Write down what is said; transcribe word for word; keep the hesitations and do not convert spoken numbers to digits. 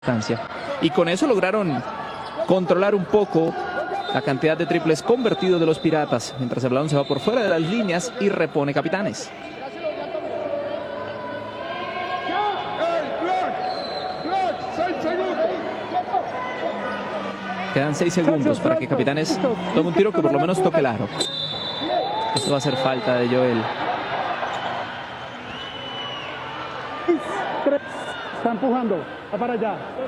distancia. Y con eso lograron controlar un poco la cantidad de triples convertidos de los Piratas, mientras el balón se va por fuera de las líneas y repone Capitanes. Quedan seis segundos para que Capitanes tome un tiro que por lo menos toque el aro. Esto va a ser falta de Joel. Está empujando, va para allá.